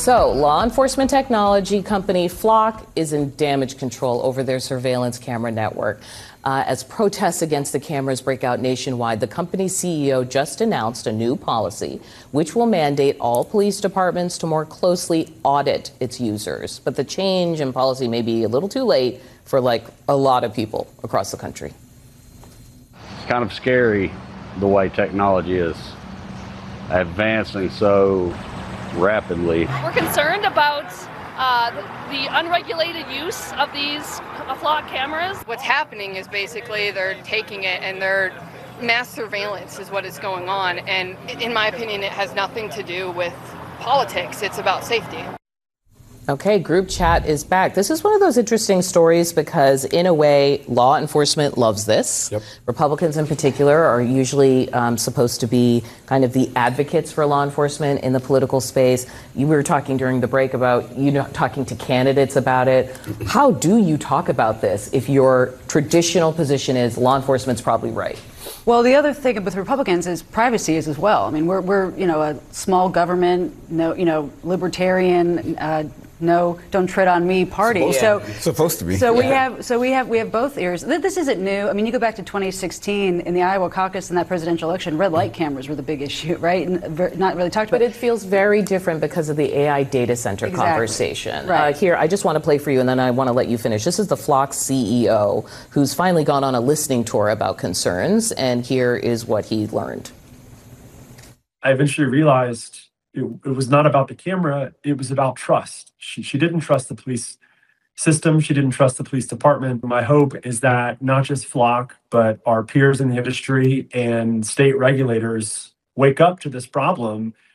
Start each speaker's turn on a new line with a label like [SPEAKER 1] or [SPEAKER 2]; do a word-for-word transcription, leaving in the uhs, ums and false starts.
[SPEAKER 1] So, law enforcement technology company Flock is in damage control over their surveillance camera network. Uh, as protests against the cameras break out nationwide, the company's C E O just announced a new policy which will mandate all police departments to more closely audit its users. But the change in policy may be a little too late for, like, a lot of people across the country.
[SPEAKER 2] It's kind of scary the way technology is advancing so rapidly.
[SPEAKER 3] We're concerned about uh, the, the unregulated use of these uh, Flock cameras.
[SPEAKER 4] What's happening is basically they're taking it and they're mass surveillance is what is going on. And in my opinion, it has nothing to do with politics. It's about safety.
[SPEAKER 1] Okay, group chat is back. This is one of those interesting stories because, in a way, law enforcement loves this. Yep. Republicans in particular are usually um, supposed to be kind of the advocates for law enforcement in the political space. You were talking during the break about, you know, talking to candidates about it. How do you talk about this if your traditional position is law enforcement's probably right?
[SPEAKER 5] Well, the other thing with Republicans is privacy is as well. I mean, we're, we're you know, a small government, no, you know, libertarian, uh, no, don't tread on me party.
[SPEAKER 6] Supposed
[SPEAKER 5] so
[SPEAKER 6] to supposed to be.
[SPEAKER 5] So
[SPEAKER 6] yeah.
[SPEAKER 5] we have, so we have, we have both ears. This isn't new. I mean, you go back to twenty sixteen in the Iowa caucus and that presidential election, red light cameras were the big issue, right? And not really talked about.
[SPEAKER 1] But it feels very different because of the A I data center
[SPEAKER 5] exactly.
[SPEAKER 1] conversation.
[SPEAKER 5] Right.
[SPEAKER 1] Uh, here, I just want to play for you, and then I want to let you finish. This is the Flock C E O who's finally gone on a listening tour about concerns, and here is what he learned.
[SPEAKER 7] I eventually realized It, it was not about the camera. It was about trust. She, she didn't trust the police system. She didn't trust the police department. My hope is that not just Flock, but our peers in the industry and state regulators wake up to this problem